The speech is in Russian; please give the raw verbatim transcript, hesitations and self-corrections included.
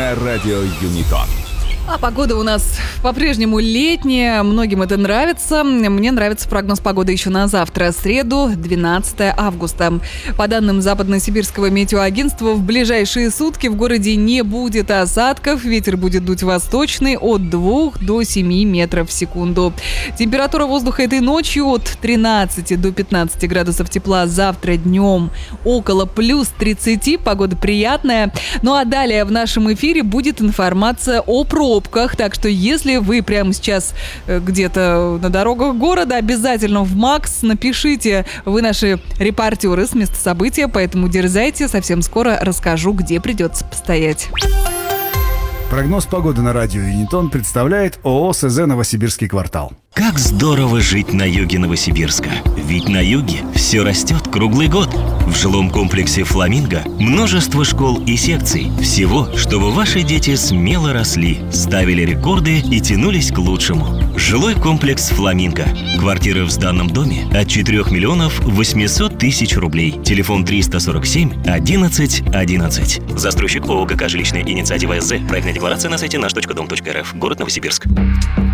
на радио Юнитон. А погода у нас по-прежнему летняя, многим это нравится. Мне нравится прогноз погоды еще на завтра, среду, двенадцатое августа. По данным Западно-Сибирского метеоагентства, в ближайшие сутки в городе не будет осадков, ветер будет дуть восточный от двух до семи метров в секунду. Температура воздуха этой ночью от тринадцати до пятнадцати градусов тепла, завтра днем около плюс тридцати, погода приятная. Ну а далее в нашем эфире будет информация о пробках. Так что если вы прямо сейчас где-то на дорогах города, обязательно в МАКС напишите. Вы наши репортеры с места события, поэтому дерзайте. Совсем скоро расскажу, где придется постоять. Прогноз погоды на радио Юнитон представляет ООО СЗ «Новосибирский квартал». Как здорово жить на юге Новосибирска. Ведь на юге все растет круглый год. В жилом комплексе «Фламинго» множество школ и секций. Всего, чтобы ваши дети смело росли, ставили рекорды и тянулись к лучшему. Жилой комплекс «Фламинго». Квартиры в сданном доме от четырёх миллионов восьмисот тысяч рублей. Телефон триста сорок семь одиннадцать одиннадцать. Застройщик ООО ГК «Жилищная инициатива СЗ». Проектная декларация на сайте наш точка дом точка рф. Город Новосибирск.